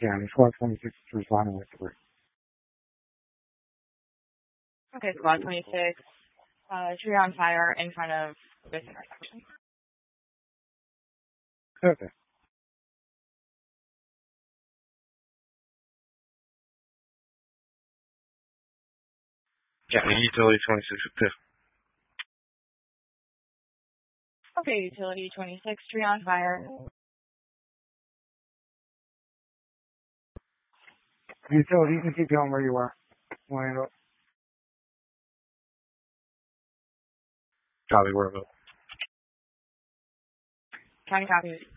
Yeah, the squad 26 is responding with 3. Okay, squad 26. Tree on fire in front of this intersection. Okay. Yeah, utility 26 with 2. Okay, utility 26, tree on fire. Utility, you can keep going where you are. Line up. Copy, we're about. County copy.